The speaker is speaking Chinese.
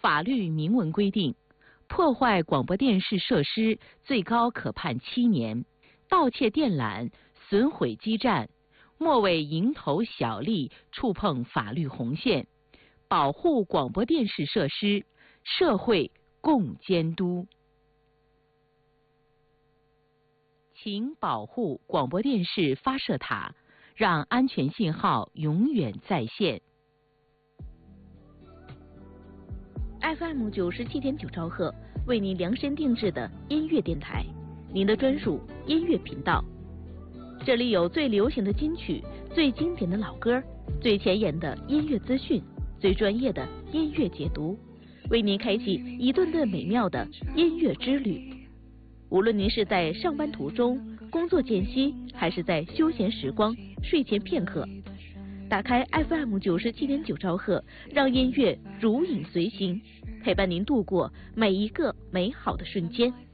法律明文规定，破坏广播电视设施最高可判7年，盗窃电缆、损毁基站，莫为蝇头小利触碰法律红线，保护广播电视设施，社会共监督。请保护广播电视发射塔，让安全信号永远在线。 FM 97.9兆赫为您量身定制的音乐电台，您的专属音乐频道。这里有最流行的金曲、最经典的老歌、最前沿的音乐资讯、最专业的音乐解读，为您开启一段段美妙的音乐之旅。无论您是在上班途中、工作间隙，还是在休闲时光、睡前片刻，打开 FM 97.9兆赫，让音乐如影随形，陪伴您度过每一个美好的瞬间。